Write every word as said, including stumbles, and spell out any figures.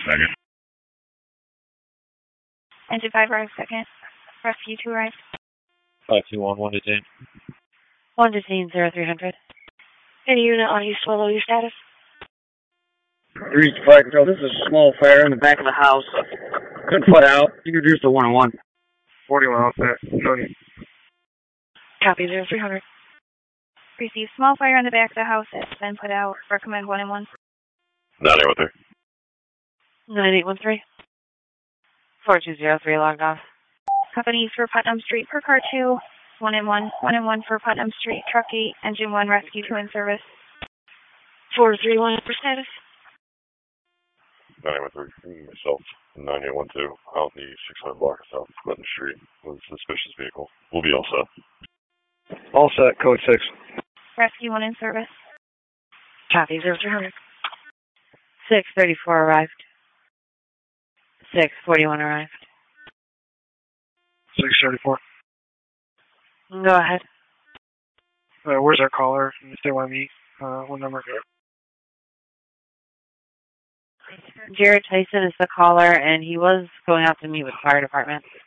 second. Engine five arrived second. Rescue two arrived. five two one, one detained. one detained, zero three hundred. Any unit on East Willow, your status? Three fire control. This is a small fire in the back of the house. Couldn't put out. You can reduce to one on one. forty-one offset. Tony. Copy, zero three hundred. Received small fire in the back of the house. It's been put out. Recommend one and one. nine eight one three. nine eight one three. four two zero three logged off. Companies for Putnam Street per car two. One and one. One and one for Putnam Street. Truck eight. Engine one. Rescue two in service. four three one for status. nine eight one three. Myself. nine eight one two. Out the six hundred block of South Clinton Street with a suspicious vehicle. We'll be all set. All set. Code six. Rescue one in service. Copy, zero three hundred. six thirty-four arrived. six forty-one arrived. six thirty-four. Go ahead. Uh, where's our caller? If they want to meet, uh, what number? Jared Tyson is the caller, and he was going out to meet with the fire department.